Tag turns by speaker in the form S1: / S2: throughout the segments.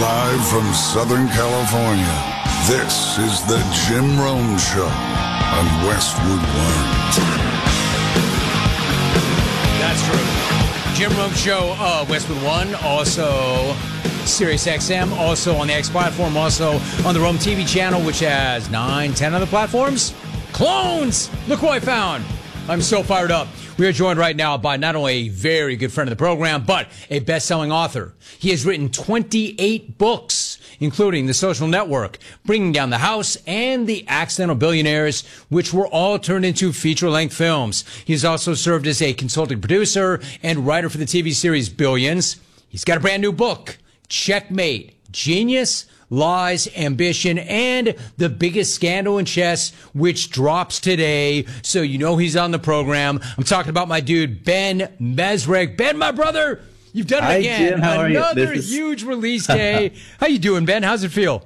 S1: Live from Southern California, this is the Jim Rome Show on Westwood One.
S2: That's true. Jim Rome Show, Westwood One, also Sirius XM, also on the X platform, also on the Rome TV channel, which has 9, 10 other platforms. Clones! Look who I found. I'm so fired up. We are joined right now by not only a very good friend of the program, but a best-selling author. He has written 28 books, including The Social Network, Bringing Down the House, and The Accidental Billionaires, which were all turned into feature-length films. He has also served as a consulting producer and writer for the TV series Billions. He's got a brand new book, Checkmate, Genius, Lies, Ambition, and the biggest scandal in chess, which drops today. So you know he's on the program. I'm talking about my dude, Ben Mezrich. Ben, my brother, you've done it again.
S3: Jim, how are you?
S2: Another huge release day. How you doing, Ben? How's it feel?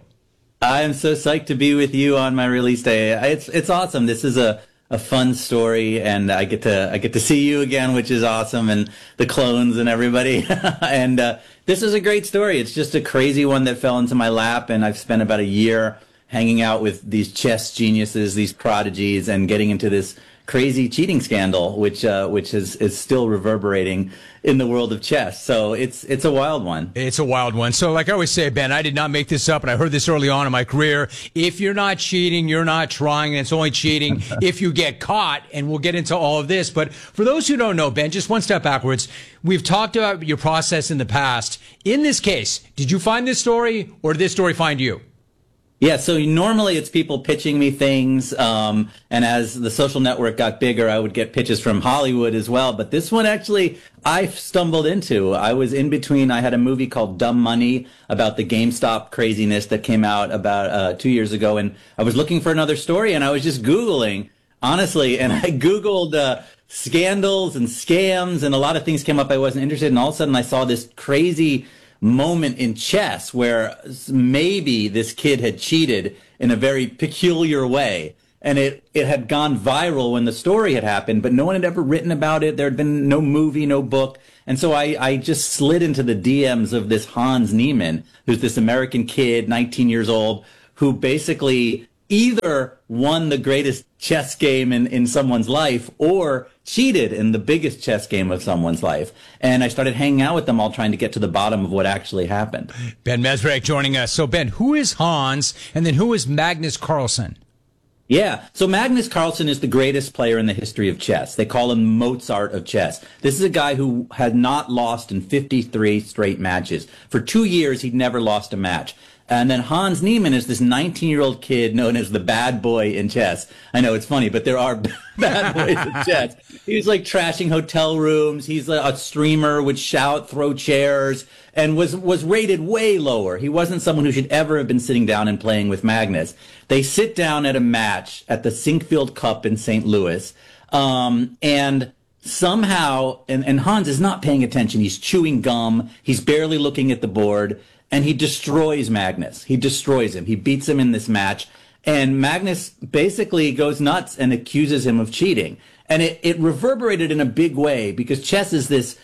S3: I am so psyched to be with you on my release day. It's awesome. This is a fun story, and I get to see you again, which is awesome, and the clones and everybody. And this is a great story. It's just a crazy one that fell into my lap, and I've spent about a year hanging out with these chess geniuses, these prodigies, and getting into this crazy cheating scandal, which is still reverberating in the world of chess. So it's a wild one.
S2: It's a wild one. So like I always say, Ben, I did not make this up, and I heard this early on in my career. If you're not cheating, you're not trying, and it's only cheating if you get caught, and we'll get into all of this. But for those who don't know, Ben, just one step backwards, we've talked about your process in the past. In this case, did you find this story, or did this story find you?
S3: Yeah, so normally it's people pitching me things, and as the Social Network got bigger, I would get pitches from Hollywood as well. But this one actually I stumbled into. I was in between. I had a movie called Dumb Money about the GameStop craziness that came out about 2 years ago, and I was looking for another story, and I was just Googling, honestly, and I Googled scandals and scams, and a lot of things came up I wasn't interested in. All of a sudden, I saw this crazy moment in chess where maybe this kid had cheated in a very peculiar way, and it had gone viral when the story had happened, but no one had ever written about it. There had been no movie, no book. And so I just slid into the DMs of this Hans Niemann, who's this American kid, 19 years old, who basically either won the greatest chess game in someone's life or cheated in the biggest chess game of someone's life. And I started hanging out with them all, trying to get to the bottom of what actually happened.
S2: Ben Mezrich joining us. So, Ben, who is Hans, and then who is Magnus Carlsen?
S3: Yeah, so Magnus Carlsen is the greatest player in the history of chess. They call him Mozart of chess. This is a guy who had not lost in 53 straight matches. For 2 years, he'd never lost a match. And then Hans Niemann is this 19-year-old kid known as the bad boy in chess. I know it's funny, but there are bad boys in chess. He was like trashing hotel rooms. He's a streamer, would shout, throw chairs, and was rated way lower. He wasn't someone who should ever have been sitting down and playing with Magnus. They sit down at a match at the Sinkfield Cup in St. Louis, and somehow, and Hans is not paying attention. He's chewing gum. He's barely looking at the board. And he destroys Magnus. He destroys him. He beats him in this match. And Magnus basically goes nuts and accuses him of cheating. And it reverberated in a big way because chess is this,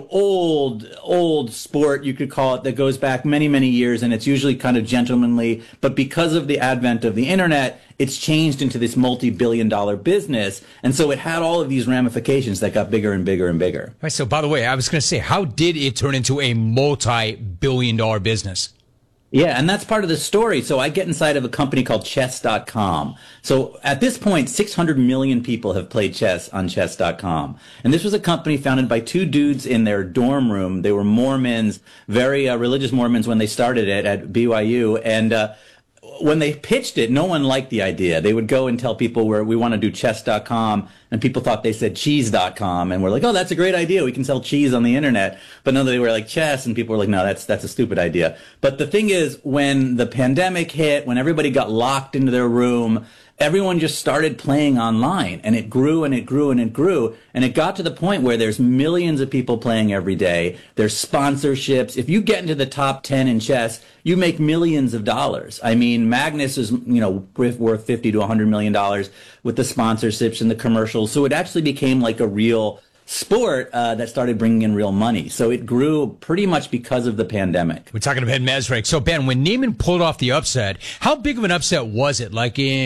S3: old sport, you could call it, that goes back many, many years. And it's usually kind of gentlemanly. But because of the advent of the internet, it's changed into this multi-billion-dollar business. And so it had all of these ramifications that got bigger and bigger and bigger.
S2: All right, so by the way, I was going to say, how did it turn into a multi-billion-dollar business?
S3: Yeah, and that's part of the story. So I get inside of a company called Chess.com. So at this point, 600 million people have played chess on Chess.com. And this was a company founded by two dudes in their dorm room. They were Mormons, very religious Mormons when they started it at BYU. And when they pitched it, no one liked the idea. They would go and tell people we want to do chess.com, and people thought they said cheese.com, and we're like, oh, that's a great idea. We can sell cheese on the internet. But no, they were like chess, and people were like, no, that's a stupid idea. But the thing is, when the pandemic hit, when everybody got locked into their room, everyone just started playing online, and it grew and it grew and it grew. And it got to the point where there's millions of people playing every day. There's sponsorships. If you get into the top 10 in chess, you make millions of dollars. I mean, Magnus is, worth 50 to $100 million with the sponsorships and the commercials. So it actually became like a real sport that started bringing in real money. So it grew pretty much because of the pandemic.
S2: We're talking to Ben Mesrick. So, Ben, when Neiman pulled off the upset, how big of an upset was it?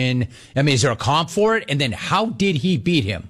S2: Is there a comp for it? And then how did he beat him?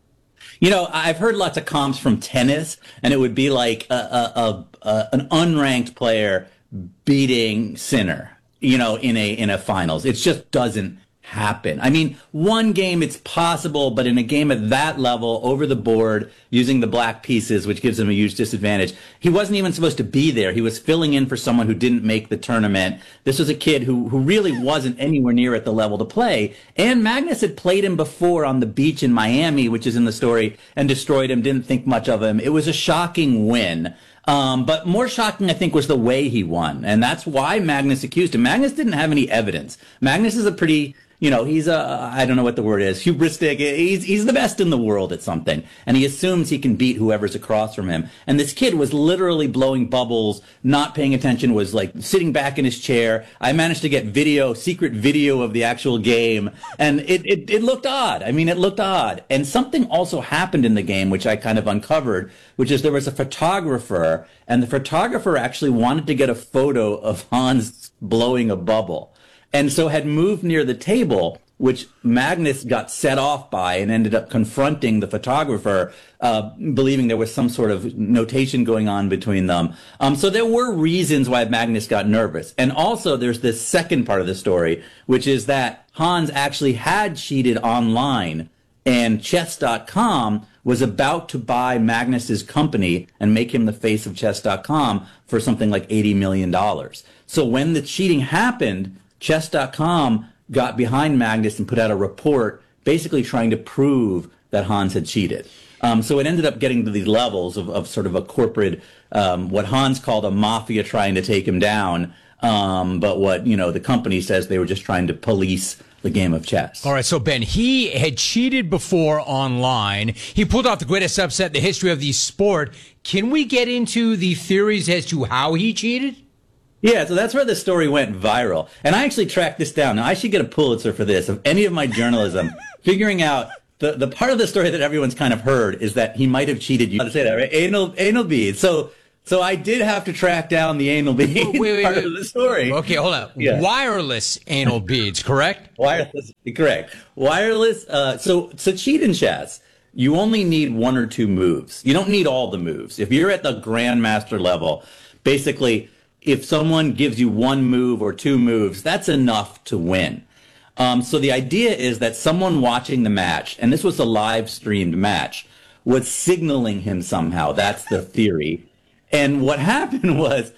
S3: You know, I've heard lots of comps from tennis, and it would be like an unranked player beating Sinner, in a finals. It just doesn't happen. I mean, one game it's possible, but in a game at that level, over the board, using the black pieces, which gives him a huge disadvantage, he wasn't even supposed to be there. He was filling in for someone who didn't make the tournament. This was a kid who really wasn't anywhere near at the level to play. And Magnus had played him before on the beach in Miami, which is in the story, and destroyed him, didn't think much of him. It was a shocking win. But more shocking, I think, was the way he won. And that's why Magnus accused him. Magnus didn't have any evidence. Magnus is a pretty, he's I don't know what the word is, hubristic. He's the best in the world at something. And he assumes he can beat whoever's across from him. And this kid was literally blowing bubbles, not paying attention, was like sitting back in his chair. I managed to get secret video of the actual game. And it looked odd. I mean, it looked odd. And something also happened in the game, which I kind of uncovered, which is there was a photographer, and the photographer actually wanted to get a photo of Hans blowing a bubble. And so had moved near the table, which Magnus got set off by and ended up confronting the photographer, believing there was some sort of notation going on between them. So there were reasons why Magnus got nervous. And also there's this second part of the story, which is that Hans actually had cheated online, and Chess.com was about to buy Magnus's company and make him the face of Chess.com for something like $80 million. So when the cheating happened, Chess.com got behind Magnus and put out a report basically trying to prove that Hans had cheated. So it ended up getting to these levels of sort of a corporate, what Hans called a mafia trying to take him down. But what, the company says they were just trying to police the game of chess.
S2: All right, so Ben, he had cheated before online. He pulled off the greatest upset in the history of the sport. Can we get into the theories as to how he cheated?
S3: Yeah, so that's where the story went viral. And I actually tracked this down. Now, I should get a Pulitzer for this, of any of my journalism, figuring out the part of the story that everyone's kind of heard is that he might have cheated. You got to say that, right? Anal beads. So I did have to track down the anal beads part of the story.
S2: Okay, hold on. Yeah. Wireless anal beads, correct?
S3: Wireless, correct. Wireless. So cheat in chess, you only need one or two moves. You don't need all the moves. If you're at the grandmaster level, basically, if someone gives you one move or two moves, that's enough to win. So the idea is that someone watching the match, and this was a live streamed match, was signaling him somehow. That's the theory. And what happened was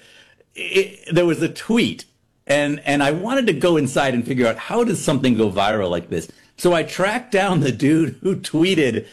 S3: there was a tweet, and I wanted to go inside and figure out, how does something go viral like this? So I tracked down the dude who tweeted